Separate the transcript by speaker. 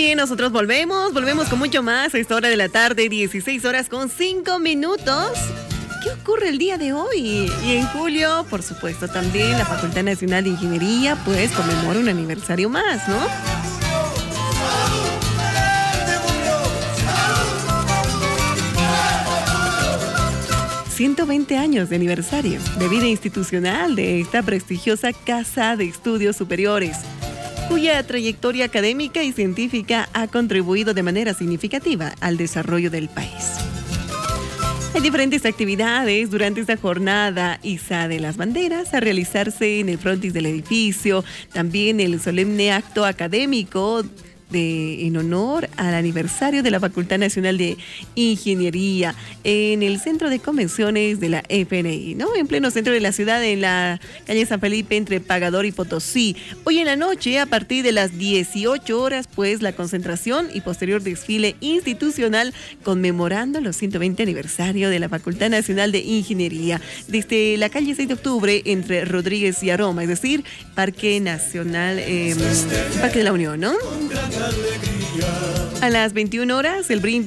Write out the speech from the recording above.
Speaker 1: bien, nosotros volvemos con mucho más a esta hora de la tarde, 16 horas con 5 minutos. ¿Qué ocurre el día de hoy? Y en julio, por supuesto, también la Facultad Nacional de Ingeniería, pues, conmemora un aniversario más, ¿no? ...120 años de aniversario de vida institucional de esta prestigiosa Casa de Estudios Superiores, cuya trayectoria académica y científica ha contribuido de manera significativa al desarrollo del país. Hay diferentes actividades durante esta jornada Iza de las Banderas a realizarse en el frontis del edificio, también el solemne acto académico en honor al aniversario de la Facultad Nacional de Ingeniería en el Centro de Convenciones de la FNI, ¿no? En pleno centro de la ciudad, en la calle San Felipe, entre Pagador y Potosí. Hoy en la noche, a partir de las 18 horas, pues, la concentración y posterior desfile institucional conmemorando los 120 aniversario de la Facultad Nacional de Ingeniería, desde la calle 6 de octubre, entre Rodríguez y Aroma, es decir, Parque Nacional, Parque de la Unión, ¿no? A las 21 horas, el brindis